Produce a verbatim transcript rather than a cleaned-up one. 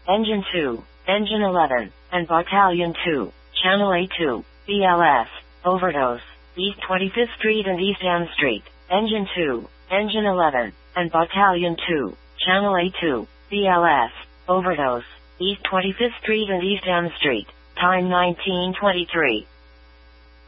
Engine two, Engine eleven, and Battalion two, Channel A two, B L S, overdose, East twenty-fifth Street and East M Street. Engine two, Engine eleven, and Battalion two, Channel A two, B L S, overdose, East twenty-fifth Street and East M Street. Time nineteen twenty-three.